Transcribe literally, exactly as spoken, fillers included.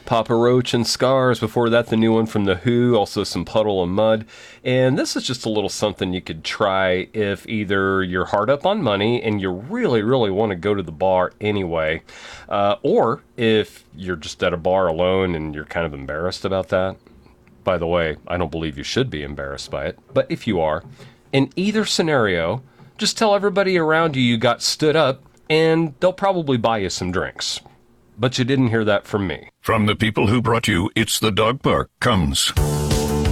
Papa Roach and Scars. Before that, the new one from The Who, also some Puddle of Mud. And this is just a little something you could try if either you're hard up on money and you really, really want to go to the bar anyway, uh, or if you're just at a bar alone and you're kind of embarrassed about that. By the way, I don't believe you should be embarrassed by it, but if you are, in either scenario, just tell everybody around you you got stood up and they'll probably buy you some drinks. But you didn't hear that from me. From the people who brought you It's the Dog Park comes...